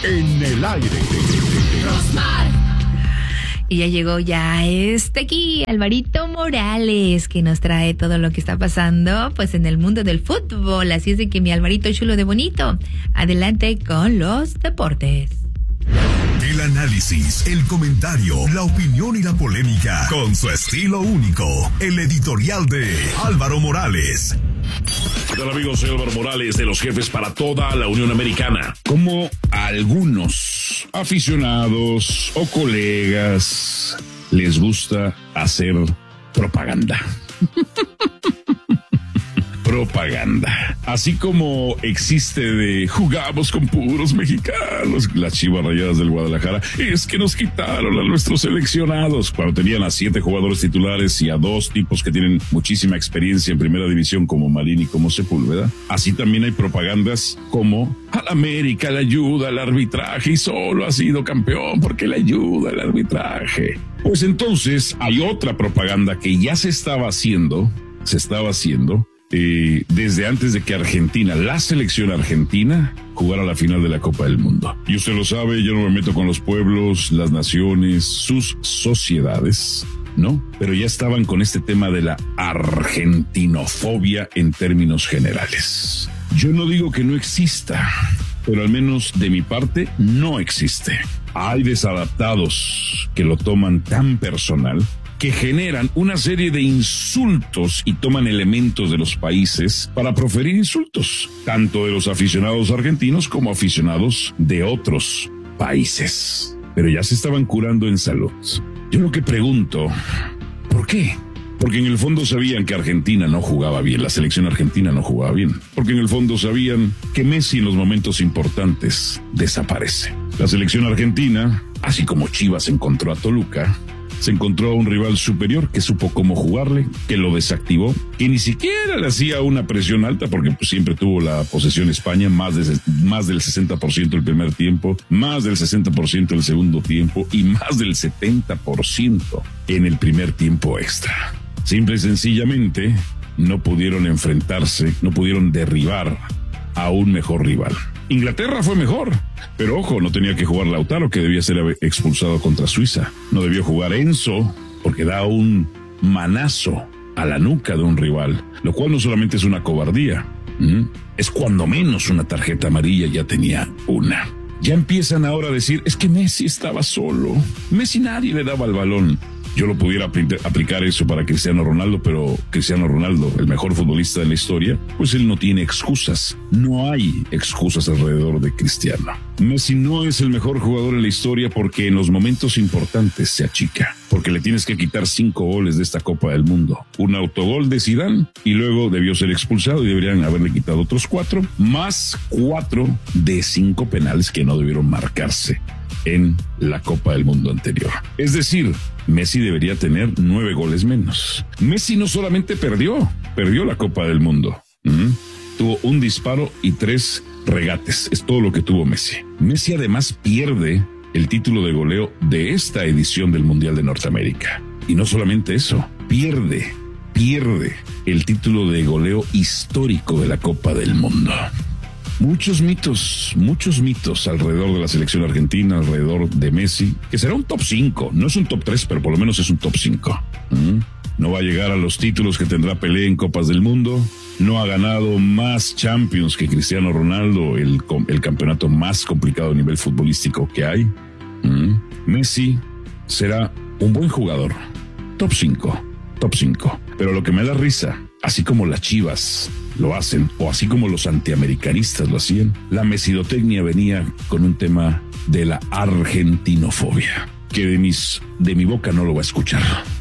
en el aire. Y ya llegó aquí, Alvarito Morales, que nos trae todo lo que está pasando, pues, en el mundo del fútbol. Así es de que mi Alvarito chulo de bonito, adelante con los deportes. El análisis, el comentario, la opinión y la polémica, con su estilo único, el editorial de Álvaro Morales. ¿Qué tal, amigos? Soy Álvaro Morales, de los jefes para toda la Unión Americana. Como a algunos aficionados o colegas les gusta hacer propaganda. Propaganda. Así como existe de jugamos con puros mexicanos, las Chivas Rayadas del Guadalajara, es que nos quitaron a nuestros seleccionados cuando tenían a 7 jugadores titulares y a 2 tipos que tienen muchísima experiencia en primera división como Marín y como Sepúlveda. Así también hay propagandas como al América le ayuda al arbitraje y solo ha sido campeón porque le ayuda al arbitraje. Pues entonces hay otra propaganda que ya se estaba haciendo desde antes de que Argentina, la selección argentina, jugara la final de la Copa del Mundo. Y usted lo sabe, yo no me meto con los pueblos, las naciones, sus sociedades, ¿no? Pero ya estaban con este tema de la argentinofobia en términos generales. Yo no digo que no exista, pero al menos de mi parte no existe. Hay desadaptados que lo toman tan personal que generan una serie de insultos y toman elementos de los países para proferir insultos, tanto de los aficionados argentinos como aficionados de otros países. Pero ya se estaban curando en salud. Yo lo que pregunto, ¿por qué? Porque en el fondo sabían que Argentina no jugaba bien, la selección argentina no jugaba bien. Porque en el fondo sabían que Messi en los momentos importantes desaparece. La selección argentina, así como Chivas encontró a Toluca, se encontró a un rival superior que supo cómo jugarle, que lo desactivó, que ni siquiera le hacía una presión alta porque pues, siempre tuvo la posesión España, más del 60% el primer tiempo, más del 60% el segundo tiempo y más del 70% en el primer tiempo extra. Simple y sencillamente no pudieron enfrentarse, no pudieron derribar a un mejor rival. Inglaterra fue mejor, pero ojo, no tenía que jugar Lautaro, que debía ser expulsado contra Suiza. No debió jugar Enzo, porque da un manazo a la nuca de un rival, lo cual no solamente es una cobardía, es cuando menos una tarjeta amarilla, ya tenía una. Ya empiezan ahora a decir, es que Messi estaba solo, Messi nadie le daba el balón. Yo lo pudiera aplicar eso para Cristiano Ronaldo, pero Cristiano Ronaldo, el mejor futbolista de la historia, pues él no tiene excusas. No hay excusas alrededor de Cristiano. Messi no es el mejor jugador en la historia porque en los momentos importantes se achica. Porque le tienes que quitar 5 goles de esta Copa del Mundo. Un autogol de Zidane y luego debió ser expulsado y deberían haberle quitado otros 4, más 4 de 5 penales que no debieron marcarse en la Copa del Mundo anterior. Es decir, Messi debería tener 9 goles menos. Messi no solamente perdió la Copa del Mundo. Tuvo un disparo y 3 regates. Es todo lo que tuvo Messi. Messi además pierde el título de goleo de esta edición del Mundial de Norteamérica. Y no solamente eso, pierde el título de goleo histórico de la Copa del Mundo. Muchos mitos alrededor de la selección argentina, alrededor de Messi, que será un top 5, no es un top 3, pero por lo menos es un top 5. No va a llegar a los títulos que tendrá Pelé en Copas del Mundo, no ha ganado más Champions que Cristiano Ronaldo, el campeonato más complicado a nivel futbolístico que hay. Messi será un buen jugador, top 5, pero lo que me da risa, así como las Chivas lo hacen, o así como los antiamericanistas lo hacían, la mesidotecnia venía con un tema de la argentinofobia, que de mi boca no lo va a escuchar.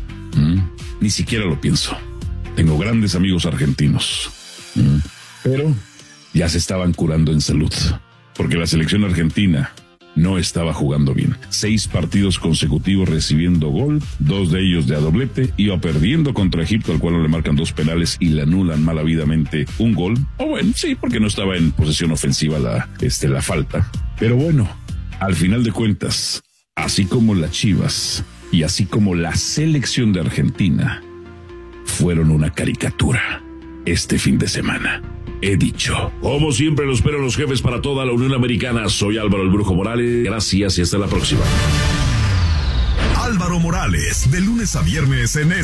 Ni siquiera lo pienso. Tengo grandes amigos argentinos, pero ya se estaban curando en salud, porque la selección argentina no estaba jugando bien. 6 partidos consecutivos recibiendo gol, 2 de ellos de a doblete, iba perdiendo contra Egipto, al cual no le marcan 2 penales y le anulan malavidamente un gol. O bueno, sí, porque no estaba en posesión ofensiva la falta. Pero bueno, al final de cuentas, así como las Chivas y así como la selección de Argentina, fueron una caricatura este fin de semana. he dicho. Como siempre, lo espero los jefes para toda la Unión Americana. Soy Álvaro el Brujo Morales. Gracias y hasta la próxima. Álvaro Morales, de lunes a viernes en